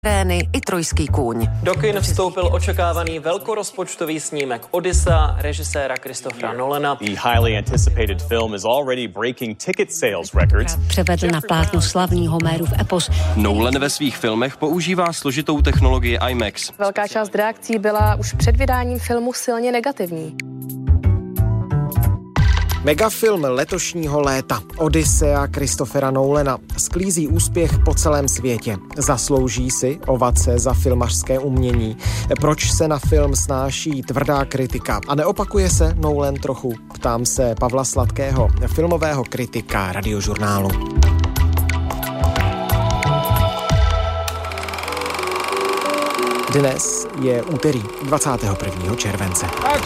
Rény i Trojský kůň. Do kin vstoupil očekávaný velkorozpočtový snímek Odyssea režiséra Christophera Nolana. The highly anticipated film is already breaking ticket sales records. Převedl na plátno slavný Homérův epos. Nolan ve svých filmech používá složitou technologii IMAX. Velká část reakcí byla už před vydáním filmu silně negativní. Megafilm letošního léta Odyssea Christophera Nolana sklízí úspěch po celém světě. Zaslouží si ovace za filmařské umění. Proč se na film snáší tvrdá kritika? A neopakuje se Nolan trochu? Ptám se Pavla Sladkého, filmového kritika Radiožurnálu. Dnes je úterý 21. července.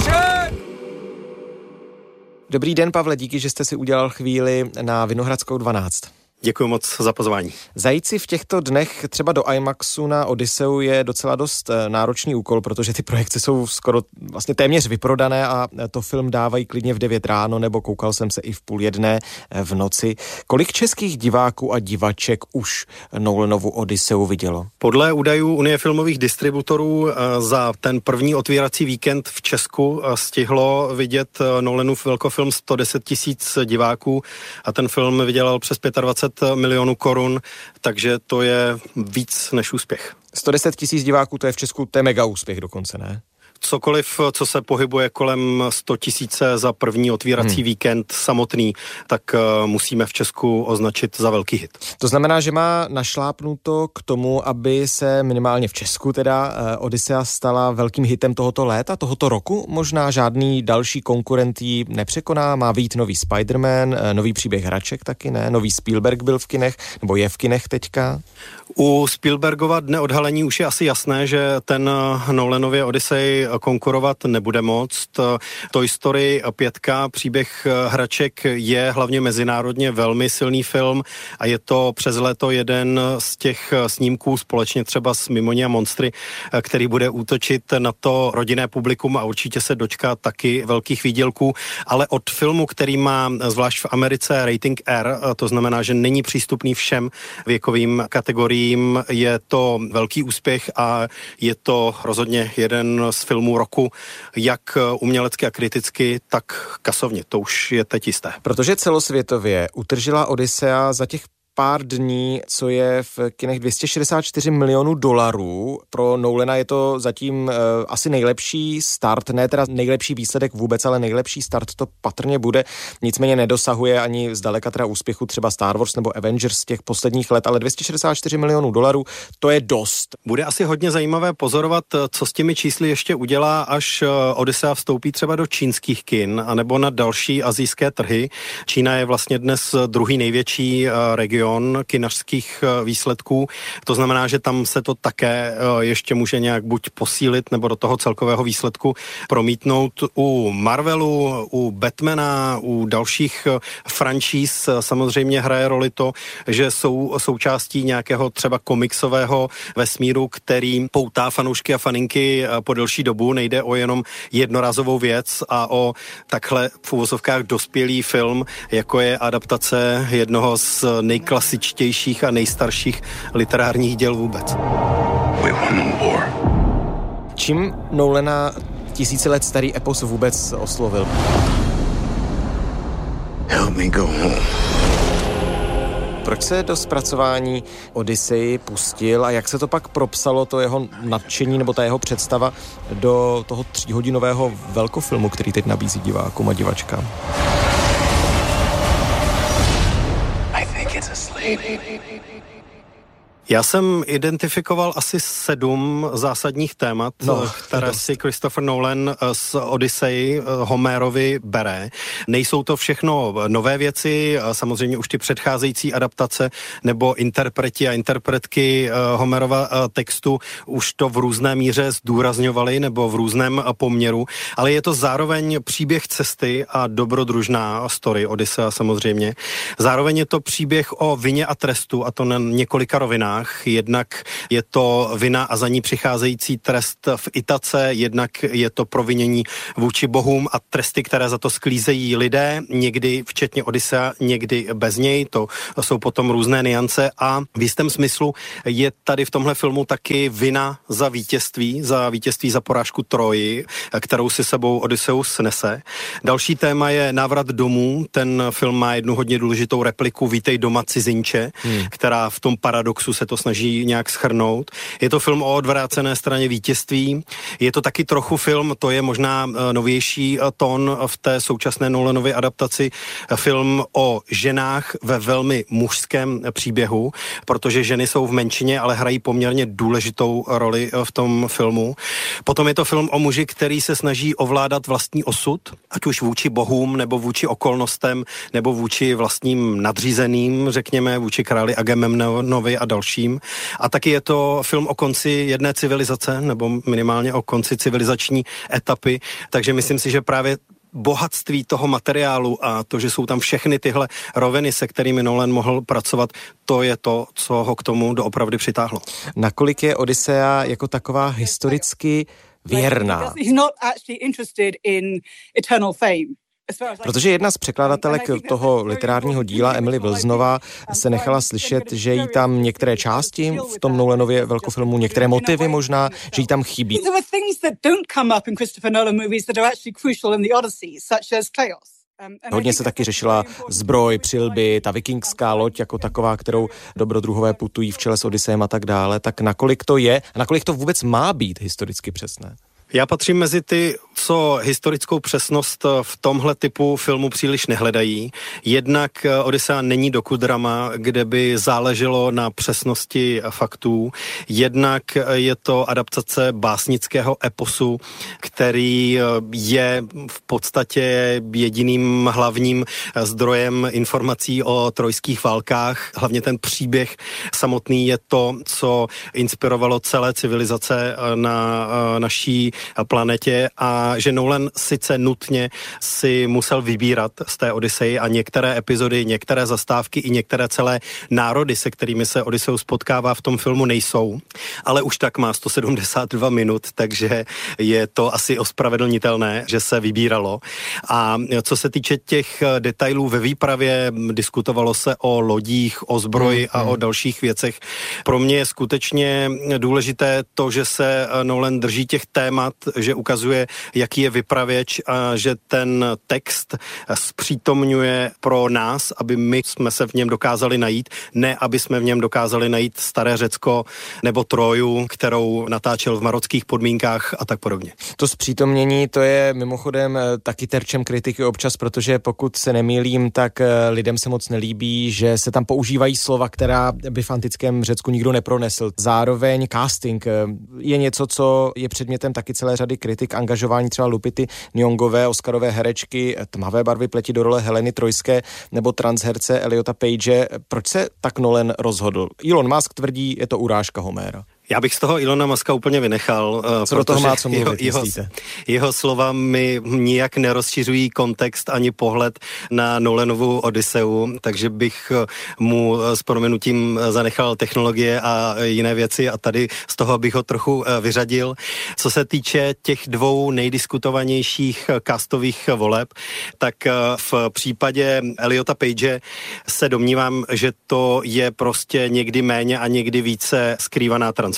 Dobrý den, Pavle, díky, že jste si udělal chvíli na Vinohradskou 12. Děkuji moc za pozvání. Zajít si v těchto dnech třeba do IMAXu na Odysseu je docela dost náročný úkol, protože ty projekce jsou skoro vlastně téměř vyprodané a to film dávají klidně v 9 ráno, nebo koukal jsem se i v 12:30 v noci. Kolik českých diváků a divaček už Nolanovu Odysseu vidělo? Podle údajů Unie filmových distributorů za ten první otvírací víkend v Česku stihlo vidět Nolanův velkofilm 110 000 diváků a ten film vydělal přes 25 milionů korun, takže to je víc než úspěch. 110 000 diváků, to je v Česku, to je mega úspěch dokonce, ne? Cokoliv, co se pohybuje kolem 100 000 za první otvírací víkend samotný, tak musíme v Česku označit za velký hit. To znamená, že má našlápnuto k tomu, aby se minimálně v Česku teda Odyssea stala velkým hitem tohoto léta, tohoto roku. Možná žádný další konkurent ji nepřekoná. Má vyjít nový Spider-Man, nový příběh hraček taky, ne? Nový Spielberg byl v kinech, nebo je v kinech teďka? U Spielbergova Dne odhalení už je asi jasné, že ten Nolanově Odyssey konkurovat nebude moct. Toy Story 5, příběh hraček, je hlavně mezinárodně velmi silný film a je to přes léto jeden z těch snímků společně třeba s Mimoni a monstry, který bude útočit na to rodinné publikum a určitě se dočká taky velkých výdělků, ale od filmu, který má zvlášť v Americe rating R, to znamená, že není přístupný všem věkovým kategoriím, je to velký úspěch a je to rozhodně jeden z filmů roku, jak umělecky a kriticky, tak kasovně. To už je teď jisté. Protože celosvětově utržila Odyssea za těch pár dní, co je v kinech, $264 milionů. Pro Nolana je to zatím asi nejlepší start, ne teda nejlepší výsledek vůbec, ale nejlepší start to patrně bude. Nicméně nedosahuje ani zdaleka teda úspěchu třeba Star Wars nebo Avengers z těch posledních let, ale $264 milionů, to je dost. Bude asi hodně zajímavé pozorovat, co s těmi čísly ještě udělá, až Odyssea vstoupí třeba do čínských kin, anebo na další asijské trhy. Čína je vlastně dnes druhý největší region kinařských výsledků. To znamená, že tam se to také ještě může nějak buď posílit, nebo do toho celkového výsledku promítnout. U Marvelu, u Batmana, u dalších franšíz samozřejmě hraje roli to, že jsou součástí nějakého třeba komiksového vesmíru, který poutá fanoušky a faninky po delší dobu. Nejde o jenom jednorázovou věc a o takhle v uvozovkách dospělý film, jako je adaptace jednoho z nejklasičtějších a nejstarších literárních děl vůbec. Čím Nolana tisíce let starý epos vůbec oslovil? Help me go home. Proč se do zpracování Odyssey pustil a jak se to pak propsalo, to jeho nadšení nebo ta jeho představa do toho 3hodinového velkofilmu, který teď nabízí divákům a divačkám? Já jsem identifikoval asi 7 zásadních témat, které si Christopher Nolan z Odyssey Homerovi bere. Nejsou to všechno nové věci, samozřejmě už ty předcházející adaptace nebo interpreti a interpretky Homerova textu už to v různé míře zdůrazňovali nebo v různém poměru, ale je to zároveň příběh cesty a dobrodružná story Odyssea samozřejmě. Zároveň je to příběh o vině a trestu, a to na několika rovinách. vinách. Jednak je to vina a za ní přicházející trest v Itace, jednak je to provinění vůči bohům a tresty, které za to sklízejí lidé, někdy včetně Odyssea, někdy bez něj. To jsou potom různé nuance a v jistém smyslu je tady v tomhle filmu taky vina za vítězství za porážku Troji, kterou si sebou Odysseus nese. Další téma je návrat domů. Ten film má jednu hodně důležitou repliku Vítej doma cizinče, která v tom paradoxu se to snaží nějak shrnout. Je to film o odvrácené straně vítězství. Je to taky trochu film, to je možná novější tón v té současné Nolanově adaptaci, film o ženách ve velmi mužském příběhu, protože ženy jsou v menšině, ale hrají poměrně důležitou roli v tom filmu. Potom je to film o muži, který se snaží ovládat vlastní osud, ať už vůči bohům, nebo vůči okolnostem, nebo vůči vlastním nadřízeným, řekněme, vůči králi Agamemnonovi a dalším. A taky je to film o konci jedné civilizace, nebo minimálně o konci civilizační etapy, takže myslím si, že právě bohatství toho materiálu a to, že jsou tam všechny tyhle roviny, se kterými Nolan mohl pracovat, to je to, co ho k tomu doopravdy přitáhlo. Nakolik je Odyssea jako taková historicky věrná? Protože jedna z překladatelek toho literárního díla, Emily Wilsonová, se nechala slyšet, že jí tam některé části v tom Nolanově velkofilmu, některé motivy možná, že jí tam chybí. Hodně se taky řešila zbroj, přilby, ta vikingská loď jako taková, kterou dobrodruhové putují v čele s Odysseem a tak dále. Tak nakolik to je a nakolik to vůbec má být historicky přesné? Já patřím mezi ty, co historickou přesnost v tomhle typu filmu příliš nehledají. Jednak Odyssea není dokudrama, kde by záleželo na přesnosti faktů. Jednak je to adaptace básnického eposu, který je v podstatě jediným hlavním zdrojem informací o trojských válkách. Hlavně ten příběh samotný je to, co inspirovalo celé civilizace na naší planetě a že Nolan sice nutně si musel vybírat z té Odyssey a některé epizody, některé zastávky i některé celé národy, se kterými se Odysseus potkává v tom filmu, nejsou, ale už tak má 172 minut, takže je to asi ospravedlnitelné, že se vybíralo. A co se týče těch detailů ve výpravě, diskutovalo se o lodích, o zbroji a o dalších věcech. Pro mě je skutečně důležité to, že se Nolan drží těch témat, že ukazuje, jaký je vypravěč a že ten text zpřítomňuje pro nás, aby my jsme se v něm dokázali najít, ne aby jsme v něm dokázali najít staré Řecko nebo Troju, kterou natáčel v marockých podmínkách a tak podobně. To zpřítomnění, to je mimochodem taky terčem kritiky občas, protože pokud se nemýlím, tak lidem se moc nelíbí, že se tam používají slova, která by v antickém Řecku nikdo nepronesl. Zároveň casting je něco, co je předmětem taky celé řady kritik, angažování třeba Lupity Nyongové, oscarové herečky, tmavé barvy pleti do role Heleny Trojské nebo transherce Eliota Page. Proč se tak Nolan rozhodl? Elon Musk tvrdí, je to urážka Homéra. Já bych z toho Elona Muska úplně vynechal, co do toho má co mluvit, jeho slova mi nijak nerozšiřují kontext ani pohled na Nolanovu Odysseu, takže bych mu s prominutím zanechal technologie a jiné věci a tady z toho bych ho trochu vyřadil. Co se týče těch dvou nejdiskutovanějších castových voleb, tak v případě Eliota Page se domnívám, že to je prostě někdy méně a někdy více skrývaná transfobie.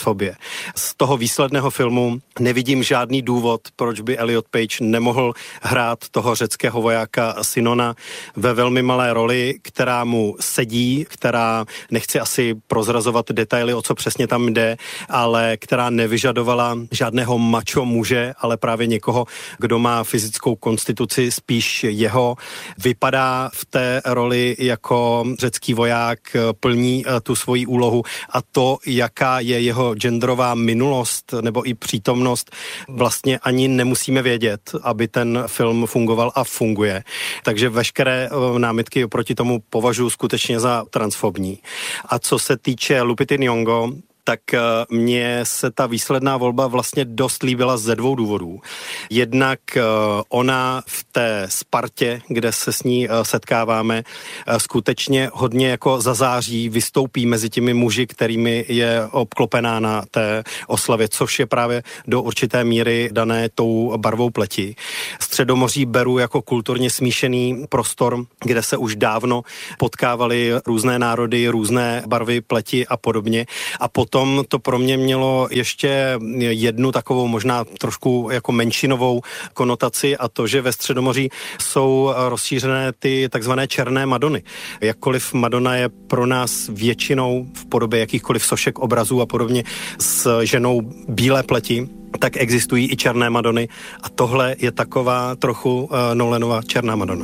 Z toho výsledného filmu nevidím žádný důvod, proč by Eliot Page nemohl hrát toho řeckého vojáka Synona ve velmi malé roli, která mu sedí, která, nechci asi prozrazovat detaily, o co přesně tam jde, ale která nevyžadovala žádného macho muže, ale právě někoho, kdo má fyzickou konstituci spíš jeho. Vypadá v té roli jako řecký voják, plní tu svoji úlohu a to, jaká je jeho genderová minulost nebo i přítomnost, vlastně ani nemusíme vědět, aby ten film fungoval a funguje. Takže veškeré námitky oproti tomu považuji skutečně za transfobní. A co se týče Lupity Nyong'o, tak mně se ta výsledná volba vlastně dost líbila ze dvou důvodů. Jednak ona v té Spartě, kde se s ní setkáváme, skutečně hodně jako zazáří, vystoupí mezi těmi muži, kterými je obklopená na té oslavě, což je právě do určité míry dané tou barvou pleti. Středomoří beru jako kulturně smíšený prostor, kde se už dávno potkávaly různé národy, různé barvy pleti a podobně. A potom to pro mě mělo ještě jednu takovou možná trošku jako menšinovou konotaci, a to, že ve Středomoří jsou rozšířené ty takzvané černé Madony. Jakkoliv Madonna je pro nás většinou v podobě jakýchkoliv sošek, obrazů a podobně s ženou bílé pleti, tak existují i černé Madony a tohle je taková trochu Nolanova černá Madonna.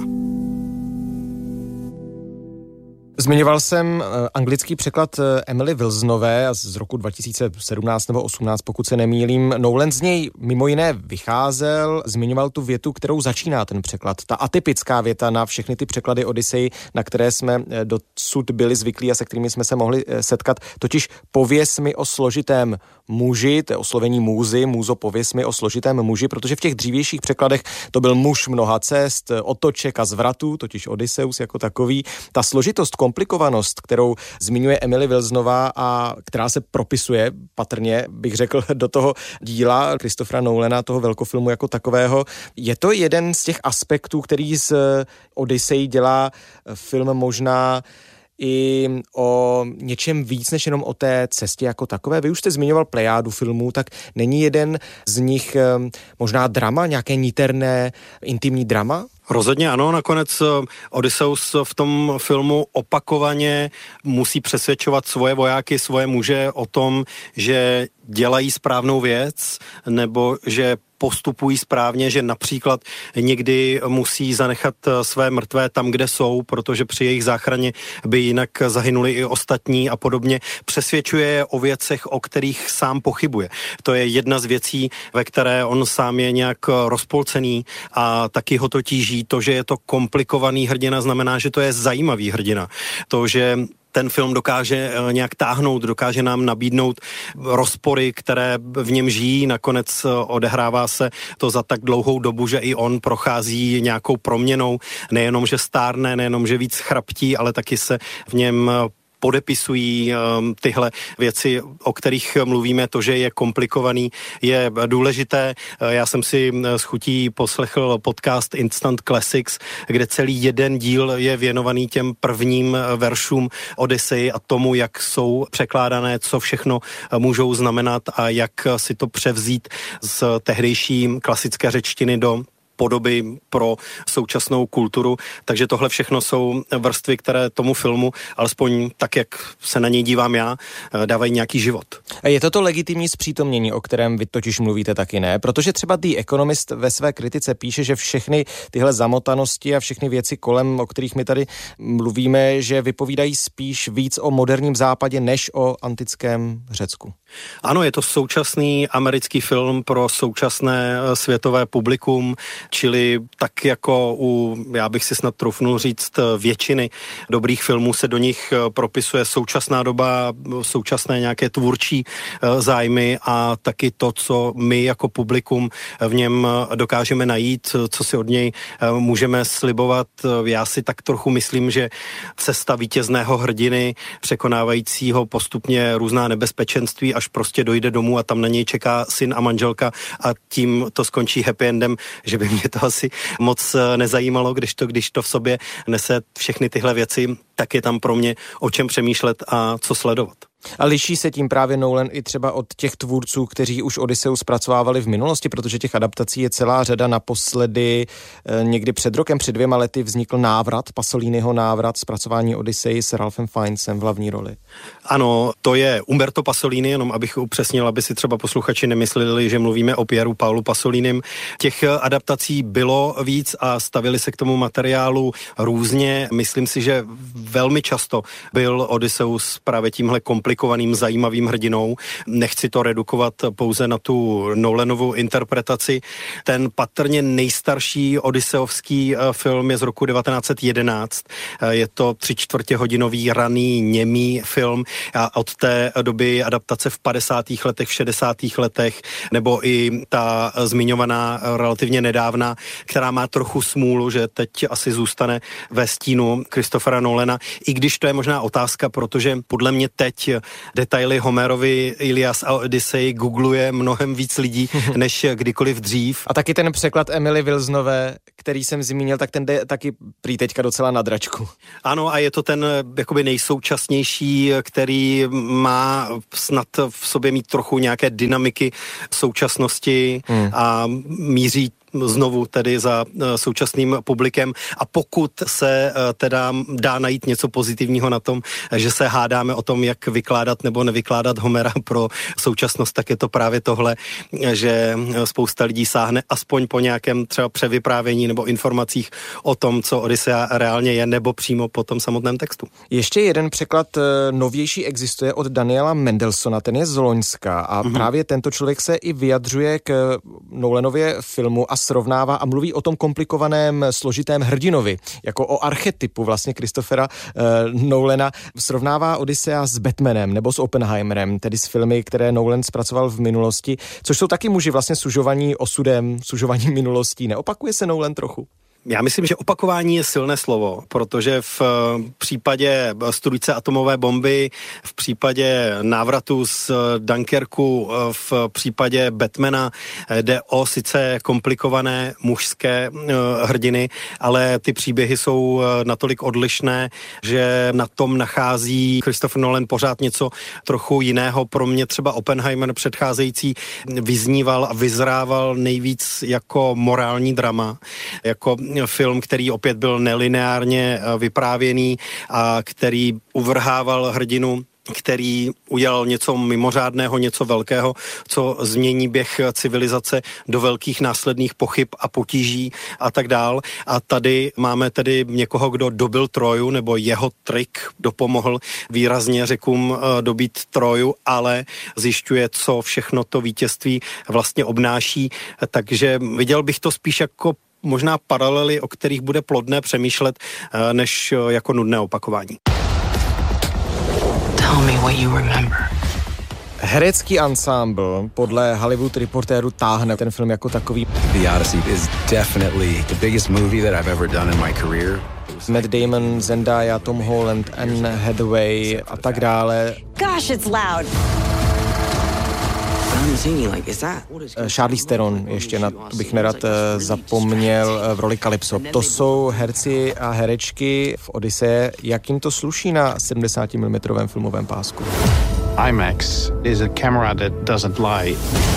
Zmiňoval jsem anglický překlad Emily Wilsonové z roku 2017 nebo 18, pokud se nemýlím. Nolan z něj mimo jiné vycházel, zmiňoval tu větu, kterou začíná ten překlad. Ta atypická věta na všechny ty překlady Odyssey, na které jsme dosud byli zvyklí a se kterými jsme se mohli setkat, totiž pověz mi o složitém muži, to je oslovení můzy, můzo, pověz mi o složitém muži, protože v těch dřívějších překladech to byl muž mnoha cest, otoček a zvratů, totiž Odysseus jako takový. Ta složitost, komplikovanost, kterou zmiňuje Emily Wilsonová a která se propisuje patrně, bych řekl, do toho díla Christophera Nolana, toho velkofilmu jako takového, je to jeden z těch aspektů, který z Odyssey dělá film možná i o něčem víc, než jenom o té cestě jako takové. Vy už jste zmiňoval plejádu filmů, tak není jeden z nich možná drama, nějaké niterné, intimní drama? Rozhodně ano, nakonec Odysseus v tom filmu opakovaně musí přesvědčovat svoje vojáky, svoje muže o tom, že dělají správnou věc, nebo že postupují správně, že například někdy musí zanechat své mrtvé tam, kde jsou, protože při jejich záchraně by jinak zahynuli i ostatní a podobně. Přesvědčuje je o věcech, o kterých sám pochybuje. To je jedna z věcí, ve které on sám je nějak rozpolcený a taky ho to tíží. To, že je to komplikovaný hrdina, znamená, že to je zajímavý hrdina. To, že ten film dokáže nějak táhnout, dokáže nám nabídnout rozpory, které v něm žijí. Nakonec odehrává se to za tak dlouhou dobu, že i on prochází nějakou proměnou. Nejenom, že stárne, nejenom, že víc chraptí, ale taky se v něm podepisují tyhle věci, o kterých mluvíme. To, že je komplikovaný, je důležité. Já jsem si s chutí poslechl podcast Instant Classics, kde celý jeden díl je věnovaný těm prvním veršům Odyssey a tomu, jak jsou překládané, co všechno můžou znamenat a jak si to převzít z tehdejší klasické řečtiny do podoby pro současnou kulturu, takže tohle všechno jsou vrstvy, které tomu filmu, alespoň tak, jak se na něj dívám já, dávají nějaký život. Je to legitimní zpřítomnění, o kterém vy totiž mluvíte taky, ne? Protože třeba The Economist ve své kritice píše, že všechny tyhle zamotanosti a všechny věci kolem, o kterých my tady mluvíme, že vypovídají spíš víc o moderním západě, než o antickém Řecku. Ano, je to současný americký film pro současné světové publikum, čili tak jako já bych si snad troufnul říct, většiny dobrých filmů se do nich propisuje současná doba, současné nějaké tvůrčí zájmy a taky to, co my jako publikum v něm dokážeme najít, co si od něj můžeme slibovat. Já si tak trochu myslím, že cesta vítězného hrdiny, překonávajícího postupně různá nebezpečenství, až prostě dojde domů a tam na něj čeká syn a manželka a tím to skončí happy endem, že by mě to asi moc nezajímalo, když to v sobě nese všechny tyhle věci, tak je tam pro mě o čem přemýšlet a co sledovat. A liší se tím právě Nolan i třeba od těch tvůrců, kteří už Odysseus zpracovávali v minulosti, protože těch adaptací je celá řada. Naposledy někdy před rokem, před 2 lety vznikl Pasoliniho návrat, zpracování Odyssey s Ralphem Fiennesem v hlavní roli. Ano, to je Umberto Pasolini, jenom abych upřesnil, aby si třeba posluchači nemysleli, že mluvíme o Pieru Paulu Pasolinim. Těch adaptací bylo víc a stavili se k tomu materiálu různě. Myslím si, že velmi často byl Odysseus právě tímhle komplikovaným, zajímavým hrdinou. Nechci to redukovat pouze na tu Nolanovu interpretaci. Ten patrně nejstarší odysseovský film je z roku 1911. Je to 3/4hodinový raný němý film a od té doby adaptace v 50. letech, v 60. letech, nebo i ta zmiňovaná relativně nedávna, která má trochu smůlu, že teď asi zůstane ve stínu Christophera Nolana, i když to je možná otázka, protože podle mě teď detaily Homerovy Ilias a Odyssey googluje mnohem víc lidí, než kdykoliv dřív. A taky ten překlad Emily Wilsonové, který jsem zmínil, tak ten jde taky prý teďka docela na dračku. Ano, a je to ten jakoby nejsoučasnější, který má snad v sobě mít trochu nějaké dynamiky současnosti a míří znovu tedy za současným publikem. A pokud se teda dá najít něco pozitivního na tom, že se hádáme o tom, jak vykládat nebo nevykládat Homera pro současnost, tak je to právě tohle, že spousta lidí sáhne aspoň po nějakém třeba převyprávění nebo informacích o tom, co Odyssea reálně je, nebo přímo po tom samotném textu. Ještě jeden překlad novější existuje od Daniela Mendelssohna, ten je z Loňska a právě tento člověk se i vyjadřuje k Nolanově filmu a srovnává a mluví o tom komplikovaném, složitém hrdinovi, jako o archetypu vlastně Christophera Nolana. Srovnává Odyssea s Batmanem nebo s Oppenheimerem, tedy s filmy, které Nolan zpracoval v minulosti, což jsou taky muži vlastně sužovaní osudem, sužovaní minulostí. Neopakuje se Nolan trochu? Já myslím, že opakování je silné slovo, protože v případě Strůjce atomové bomby, v případě návratu z Dunkerku, v případě Batmana jde o sice komplikované mužské hrdiny, ale ty příběhy jsou natolik odlišné, že na tom nachází Christopher Nolan pořád něco trochu jiného. Pro mě třeba Oppenheimer předcházející vyzníval a vyzrával nejvíc jako morální drama, jako film, který opět byl nelineárně vyprávěný a který uvrhával hrdinu, který udělal něco mimořádného, něco velkého, co změní běh civilizace do velkých následných pochyb a potíží a tak dál. A tady máme tedy někoho, kdo dobil Troju, nebo jeho trik dopomohl výrazně Řekům dobít Troju, ale zjišťuje, co všechno to vítězství vlastně obnáší. Takže viděl bych to spíš jako možná paralely, o kterých bude plodné přemýšlet, než jako nudné opakování. Tell me what you remember. Herecký ansámbl podle Hollywood Reportéru táhne ten film jako takový. The Odyssey is definitely the biggest movie that I've ever done in my career. Matt Damon, Zendaya, Tom Holland, Anne Hathaway a tak dále. Gosh, it's loud. Charlize Theron, ještě na to bych nerad zapomněl v roli Calypso. To jsou herci a herečky v Odyssee. Jak jim to sluší na 70 mm filmovém pásku? IMAX is a camera that doesn't lie.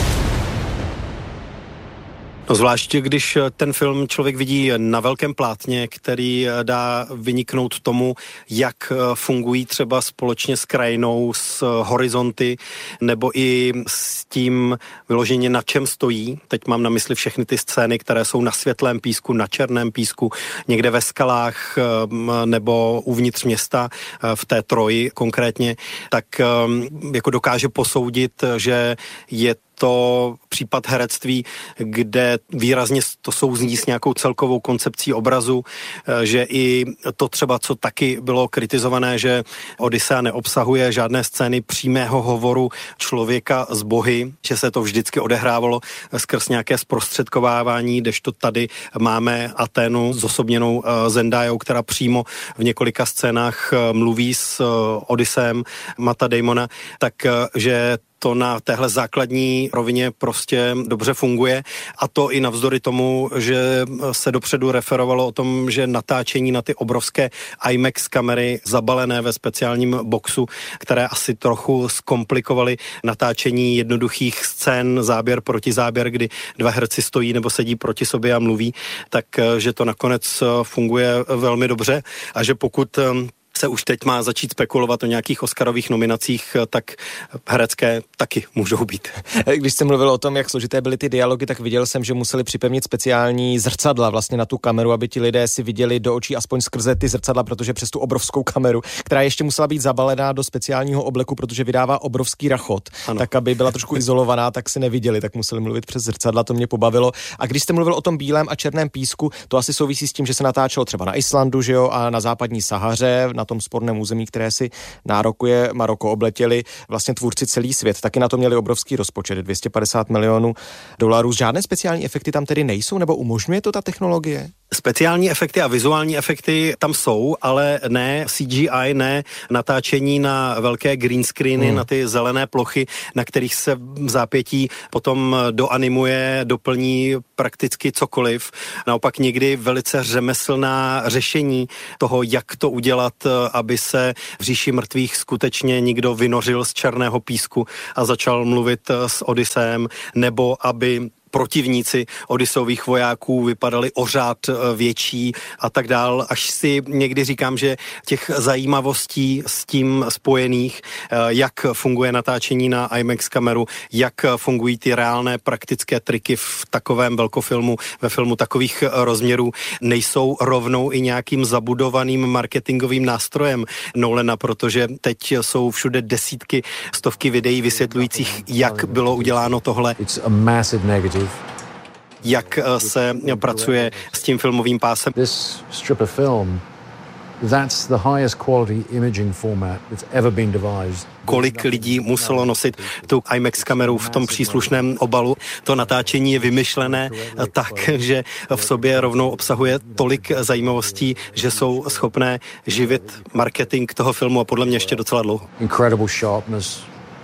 No zvláště, když ten film člověk vidí na velkém plátně, který dá vyniknout tomu, jak fungují třeba společně s krajinou, s horizonty, nebo i s tím vyloženě na čem stojí. Teď mám na mysli všechny ty scény, které jsou na světlém písku, na černém písku, někde ve skalách nebo uvnitř města, v té Troji konkrétně, tak jako dokáže posoudit, že je to případ herectví, kde výrazně to souzní s nějakou celkovou koncepcí obrazu, že i to třeba, co taky bylo kritizované, že Odyssea neobsahuje žádné scény přímého hovoru člověka s bohy, že se to vždycky odehrávalo skrz nějaké zprostředkovávání, kdežto tady máme Aténu zosobněnou Zendajou, která přímo v několika scénách mluví s Odysseem Matta Damona, takže to na téhle základní rovině prostě dobře funguje a to i navzdory tomu, že se dopředu referovalo o tom, že natáčení na ty obrovské IMAX kamery zabalené ve speciálním boxu, které asi trochu zkomplikovaly natáčení jednoduchých scén, záběr proti záběr, kdy dva herci stojí nebo sedí proti sobě a mluví, takže to nakonec funguje velmi dobře a že pokud se už teď má začít spekulovat o nějakých Oscarových nominacích, tak herecké taky můžou být. Když jsem mluvil o tom, jak složité byly ty dialogy, tak viděl jsem, že museli připevnit speciální zrcadla vlastně na tu kameru, aby ti lidé si viděli do očí aspoň skrze ty zrcadla, protože přes tu obrovskou kameru, která ještě musela být zabalená do speciálního obleku, protože vydává obrovský rachot, tak aby byla trošku izolovaná, tak si neviděli, tak museli mluvit přes zrcadla, to mě pobavilo. A když jste mluvil o tom bílém a černém písku, to asi souvisí s tím, že se natáčelo třeba na Islandu, že jo, a na západní Sahaře, na tom sporném území, které si nárokuje Maroko, obletěli vlastně tvůrci celý svět. Taky na to měli obrovský rozpočet, 250 milionů dolarů. Žádné speciální efekty tam tedy nejsou, nebo umožňuje to ta technologie? Speciální efekty a vizuální efekty tam jsou, ale ne CGI, ne natáčení na velké green screeny, na ty zelené plochy, na kterých se v zápětí potom doanimuje, doplní prakticky cokoliv. Naopak někdy velice řemeslná řešení toho, jak to udělat, aby se v říši mrtvých skutečně někdo vynořil z černého písku a začal mluvit s Odysseem, nebo aby protivníci Odysseových vojáků vypadali o řád větší a tak dál, až si někdy říkám, že těch zajímavostí s tím spojených, jak funguje natáčení na IMAX kameru, jak fungují ty reálné praktické triky v takovém velkofilmu, ve filmu takových rozměrů, nejsou rovnou i nějakým zabudovaným marketingovým nástrojem Nolana, protože teď jsou všude desítky, stovky videí vysvětlujících, jak bylo uděláno tohle. Jak se pracuje s tím filmovým pásem. This strip of film, that's the highest quality imaging format that's ever been devised. Kolik lidí muselo nosit tu IMAX kameru v tom příslušném obalu. To natáčení je vymyšlené tak, že v sobě rovnou obsahuje tolik zajímavostí, že jsou schopné živit marketing toho filmu a podle mě ještě docela dlouho. Incredible sharpness,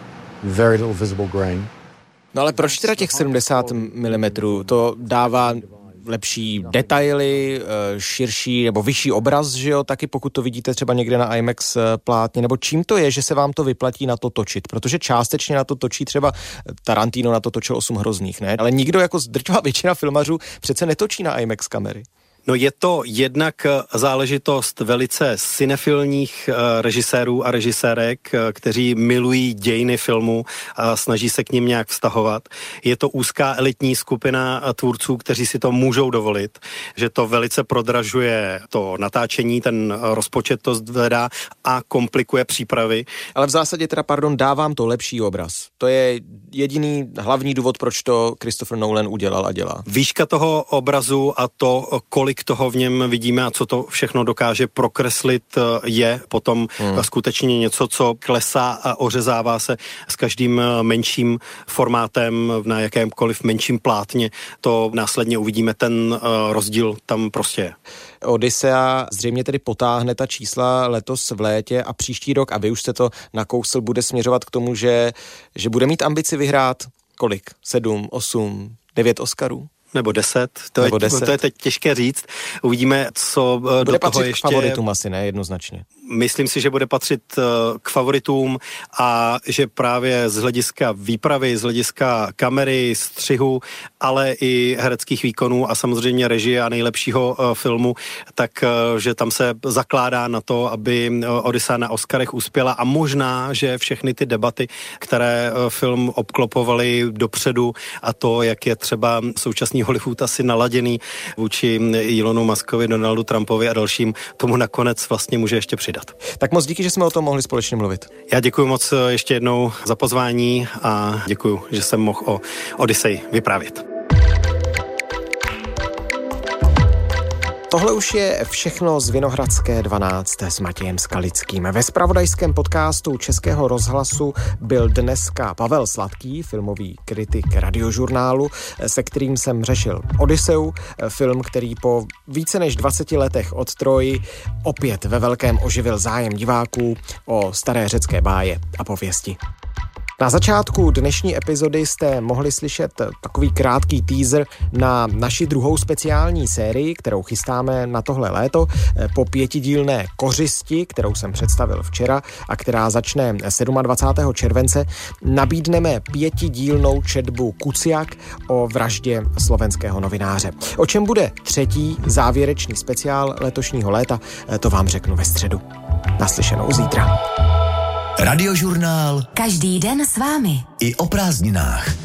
very little visible grain. No ale proč teda těch 70 mm? To dává lepší detaily, širší nebo vyšší obraz, že jo, taky pokud to vidíte třeba někde na IMAX plátně, nebo čím to je, že se vám to vyplatí na to točit, protože částečně na to točí třeba Tarantino, na to točil 8 hrozných, ne? Ale nikdo jako drtivá většina filmařů přece netočí na IMAX kamery. No je to jednak záležitost velice cinefilních režisérů a režisérek, kteří milují dějiny filmu a snaží se k nim nějak vztahovat. Je to úzká elitní skupina tvůrců, kteří si to můžou dovolit, že to velice prodražuje to natáčení, ten rozpočet to zvedá a komplikuje přípravy. Ale v zásadě teda, dávám to lepší obraz. To je jediný hlavní důvod, proč to Christopher Nolan udělal a dělá. Výška toho obrazu a to, kolik toho v něm vidíme a co to všechno dokáže prokreslit, je potom skutečně něco, co klesá a ořezává se s každým menším formátem na jakémkoliv menším plátně. To následně uvidíme, ten rozdíl tam prostě je. Odyssea zřejmě tedy potáhne ta čísla letos v létě a příští rok, a vy už jste to nakousl, bude směřovat k tomu, že bude mít ambici vyhrát kolik? 7, 8, 9 Oscarů? Nebo 10, to je teď těžké říct. Uvidíme, co bude do toho patřit ještě... k favoritům asi, ne? Jednoznačně. Myslím si, že bude patřit k favoritům a že právě z hlediska výpravy, z hlediska kamery, střihu, ale i hereckých výkonů a samozřejmě režie a nejlepšího filmu, tak že tam se zakládá na to, aby Odyssea na Oscarech uspěla a možná, že všechny ty debaty, které film obklopovaly dopředu a to, jak je třeba současný Hollywood asi naladěný vůči Elonu Muskovi, Donaldu Trumpovi a dalším, tomu nakonec vlastně může ještě přidat. Tak moc díky, že jsme o tom mohli společně mluvit. Já děkuji moc ještě jednou za pozvání a děkuji, že jsem mohl o Odyssey vyprávět. Tohle už je všechno z Vinohradské 12 s Matějem Skalickým. Ve zpravodajském podcastu Českého rozhlasu byl dneska Pavel Sladký, filmový kritik Radiožurnálu, se kterým jsem řešil Odysseu, film, který po více než 20 letech od Troji opět ve velkém oživil zájem diváků o staré řecké báje a pověsti. Na začátku dnešní epizody jste mohli slyšet takový krátký teaser na naši druhou speciální sérii, kterou chystáme na tohle léto, po 5dílné Kořisti, kterou jsem představil včera a která začne 27. července. Nabídneme 5dílnou četbu Kuciak o vraždě slovenského novináře. O čem bude třetí závěrečný speciál letošního léta, to vám řeknu ve středu. Naslyšenou zítra. Radiožurnál. Každý den s vámi. I o prázdninách.